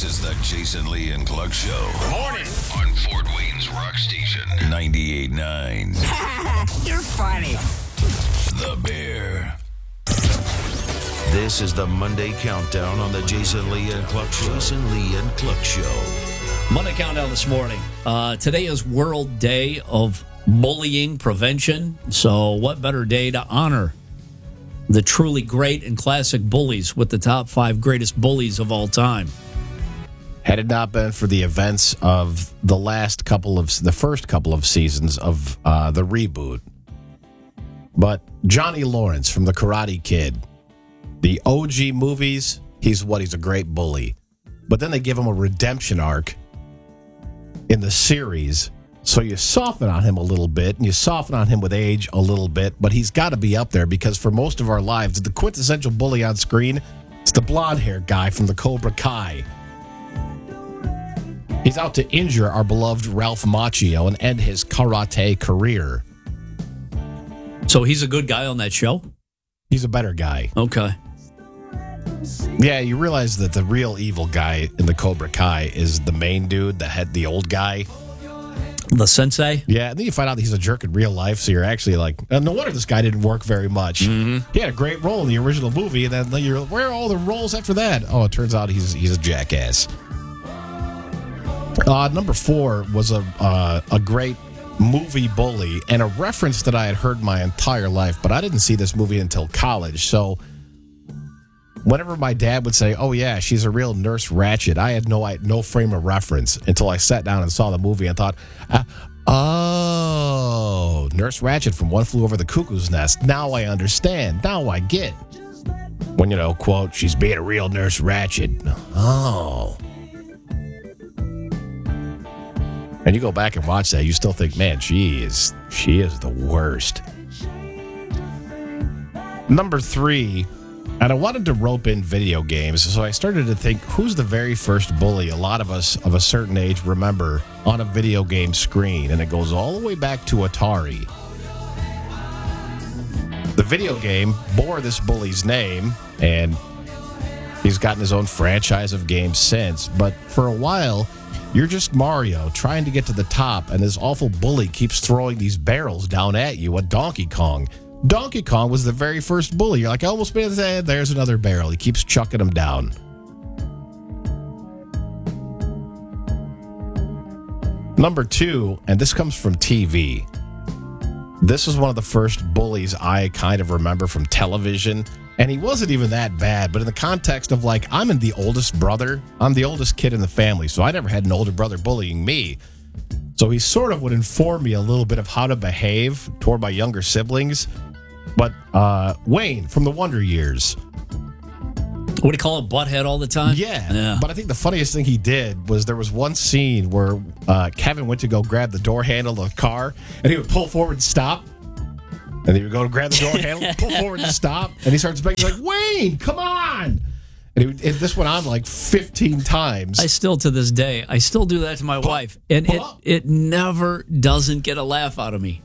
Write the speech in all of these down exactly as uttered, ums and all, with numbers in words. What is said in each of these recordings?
This is the Jason Lee and Cluck Show. Good morning. On Fort Wayne's Rock Station, ninety-eight point nine. You're funny. The Bear. This is the Monday Countdown on the Jason Lee and Cluck Show. Jason Lee and Cluck Show. Monday Countdown this morning. Uh, today is World Day of Bullying Prevention. So what better day to honor the truly great and classic bullies with the top five greatest bullies of all time. Had it not been for the events of the last couple of, the first couple of seasons of uh, the reboot. But Johnny Lawrence from The Karate Kid, the O G movies, he's what? He's a great bully. But then they give him a redemption arc in the series. So you soften on him a little bit, and you soften on him with age a little bit, but he's got to be up there because for most of our lives, the quintessential bully on screen is the blonde-haired guy from the Cobra Kai. He's out to injure our beloved Ralph Macchio and end his karate career. So he's a good guy on that show? He's a better guy. Okay. Yeah, you realize that the real evil guy in the Cobra Kai is the main dude, the head, the old guy. The sensei? Yeah, and then you find out that he's a jerk in real life, so you're actually like, uh, no wonder this guy didn't work very much. Mm-hmm. He had a great role in the original movie, and then you're, where are all the roles after that? Oh, it turns out he's he's a jackass. Uh, number four was a uh, a great movie bully, and a reference that I had heard my entire life, but I didn't see this movie until college, so whenever my dad would say, oh, yeah, she's a real Nurse Ratched, I had no I, no frame of reference until I sat down and saw the movie and thought, uh, oh, Nurse Ratched from One Flew Over the Cuckoo's Nest. Now I understand. Now I get. When, you know, quote, she's being a real Nurse Ratched. Oh. And you go back and watch that, you still think, man, she is, she is the worst. Number three. And I wanted to rope in video games, so I started to think, who's the very first bully a lot of us of a certain age remember on a video game screen? And it goes all the way back to Atari. The video game bore this bully's name, and he's gotten his own franchise of games since. But for a while, you're just Mario trying to get to the top, and this awful bully keeps throwing these barrels down at you at Donkey Kong. Donkey Kong was the very first bully. You're like, I almost made it. There's another barrel. He keeps chucking them down. Number two, and this comes from T V. This was one of the first bullies I kind of remember from television. And he wasn't even that bad, but in the context of, like, I'm in the oldest brother. I'm the oldest kid in the family, so I never had an older brother bullying me. So he sort of would inform me a little bit of how to behave toward my younger siblings. But uh, Wayne from the Wonder Years. What do you call it, butthead all the time? Yeah, yeah. But I think the funniest thing he did was there was one scene where uh, Kevin went to go grab the door handle of the car, and he would pull forward and stop. And he would go to grab the door handle, pull forward and stop. And he starts begging, like, Wayne, come on. And, he would, and this went on like fifteen times. I still, to this day, I still do that to my pull, wife. And it, it never doesn't get a laugh out of me.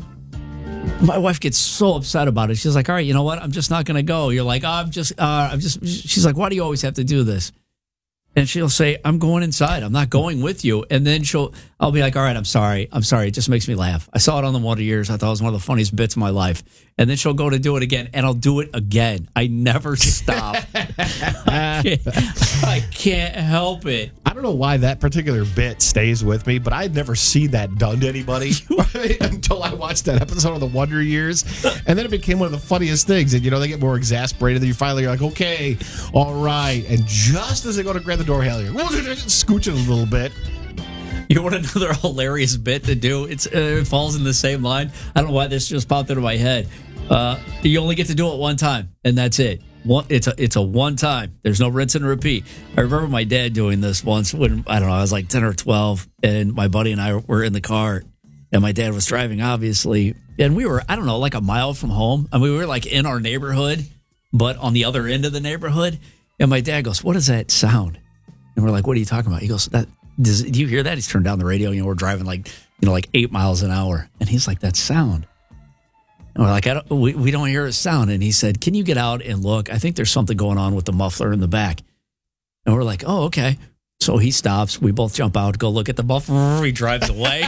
My wife gets so upset about it. She's like, all right, you know what? I'm just not going to go. You're like, oh, I'm just, uh, I'm just, she's like, why do you always have to do this? And she'll say, I'm going inside. I'm not going with you. And then she'll, I'll be like, all right, I'm sorry. I'm sorry. It just makes me laugh. I saw it on the Wonder Years. I thought it was one of the funniest bits of my life. And then she'll go to do it again, and I'll do it again. I never stop. I, can't, I can't help it. I don't know why that particular bit stays with me, but I'd never seen that done to anybody until I watched that episode of the Wonder Years. And then it became one of the funniest things. And, you know, they get more exasperated. Then you finally are like, okay, all right. And just as they go to grab the door handle, you're scooching a little bit. You know what another hilarious bit to do? It's uh, it falls in the same line. I don't know why this just popped into my head. Uh, you only get to do it one time, and that's it. One, it's a it's a one time. There's no rinse and repeat. I remember my dad doing this once when, I don't know, I was like ten or twelve, and my buddy and I were in the car, and my dad was driving, obviously, and we were, I don't know, like a mile from home, and we were like in our neighborhood, but on the other end of the neighborhood, and my dad goes, what is that sound? And we're like, what are you talking about? He goes, that does, do you hear that? He's turned down the radio. You know, we're driving like, you know, like eight miles an hour. And he's like, that sound. And we're like, I don't, we, we don't hear a sound. And he said, can you get out and look? I think there's something going on with the muffler in the back. And we're like, oh, okay. So he stops. We both jump out, go look at the buffalo. He drives away.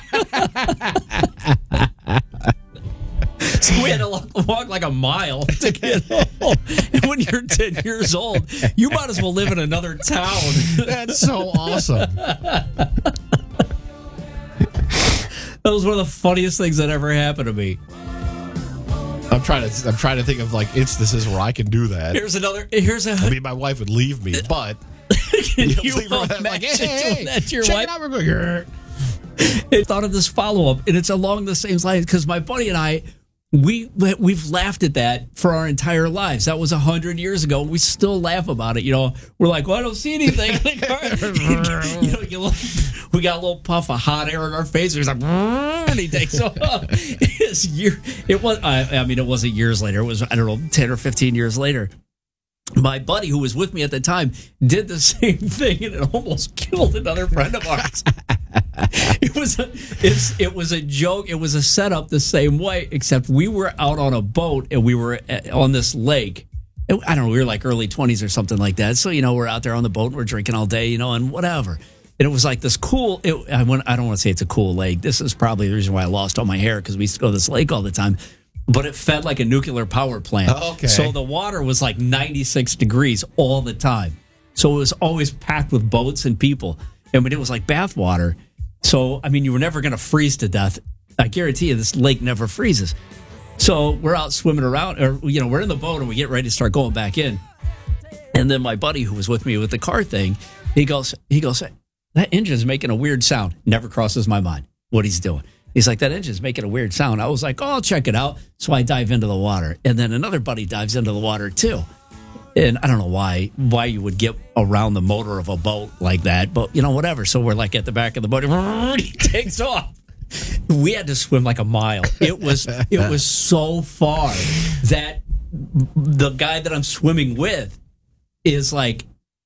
So we had to walk, walk like a mile to get home. And when you're ten years old, you might as well live in another town. That's so awesome. That was one of the funniest things that ever happened to me. I'm trying to. I'm trying to think of like instances where I can do that. Here's another. Here's a. I mean, my wife would leave me, but Can you you leave her imagine like, hey, hey, doing hey, that to your check wife? it out real quick. I thought of this follow up, and it's along the same lines because my buddy and I, we we've laughed at that for our entire lives. That was a hundred years ago, and we still laugh about it. You know, we're like, "Well, I don't see anything." you know, you look, we got a little puff of hot air in our face. He's like, and he takes off. It's year. It was. I, I mean, it wasn't years later. It was I don't know, ten or fifteen years later. My buddy, who was with me at the time, did the same thing, and it almost killed another friend of ours. It was a, it's, it was a joke. It was a setup the same way, except we were out on a boat and we were at, on this lake. And I don't know, we were like early twenties or something like that. So, you know, we're out there on the boat and we're drinking all day, you know, and whatever. And it was like this cool, it, I, went, I don't want to say it's a cool lake. This is probably the reason why I lost all my hair, because we used to go to this lake all the time. But it fed like a nuclear power plant. Oh, okay. So the water was like ninety-six degrees all the time. So it was always packed with boats and people. And it was like bath water. So, I mean, you were never going to freeze to death. I guarantee you this lake never freezes. So we're out swimming around, or, you know, we're in the boat and we get ready to start going back in. And then my buddy who was with me with the car thing, he goes, he goes, that engine's making a weird sound. Never crosses my mind what he's doing. He's like, that engine's making a weird sound. I was like, oh, I'll check it out. So I dive into the water. And then another buddy dives into the water, too. And I don't know why why you would get around the motor of a boat like that. But, you know, whatever. So we're like at the back of the boat. He takes off. We had to swim like a mile. It was it was so far that the guy that I'm swimming with is like,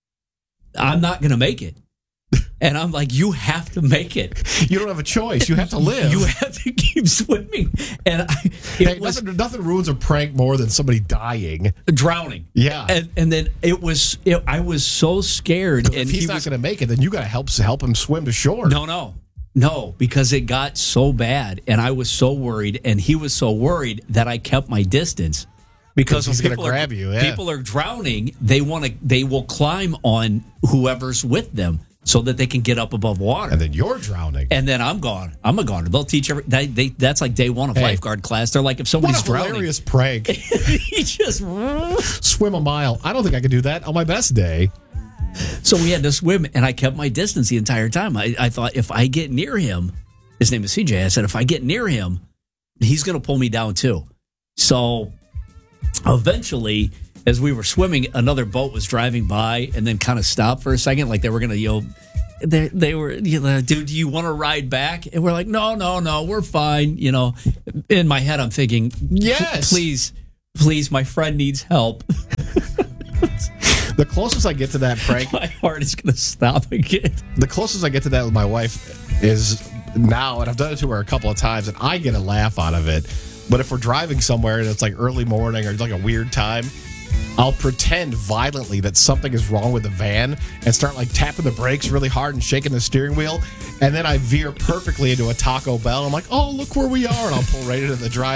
I'm not going to make it. And I'm like, you have to make it. You don't have a choice. You have to live. You have to keep swimming. And I, it Hey, was nothing, nothing ruins a prank more than somebody dying. drowning. Yeah. And, and then it was, it, I was so scared. If And he's he not was, going to make it, then you got to help help him swim to shore. no, no, no, because it got so bad. And I was so worried. And he was so worried that I kept my distance. Because He's when gonna people grab are, you, yeah. people are drowning, they want to, they will climb on whoever's with them so that they can get up above water. And then you're drowning. And then I'm gone. I'm a goner. They'll teach every. They, they, that's like day one of Hey. lifeguard class. They're like, if somebody's What a drowning, hilarious prank. he just. Swim a mile. I don't think I could do that on my best day. So we had to swim, and I kept my distance the entire time. I, I thought if I get near him, his name is C J. I said if I get near him, he's going to pull me down too. So eventually, as we were swimming, another boat was driving by and then kind of stopped for a second, like they were going to, you know, they, they were, you know, dude, do you want to ride back? And we're like, no, no, no, we're fine. You know, in my head, I'm thinking, Yes. please, please, my friend needs help. The closest I get to that prank, My heart is going to stop again. the closest I get to that with my wife is now, and I've done it to her a couple of times, and I get a laugh out of it. But if we're driving somewhere and it's like early morning or it's like a weird time, I'll pretend violently that something is wrong with the van and start like tapping the brakes really hard and shaking the steering wheel. And then I veer perfectly into a Taco Bell. I'm like, oh, look where we are. And I'll pull right into the drive.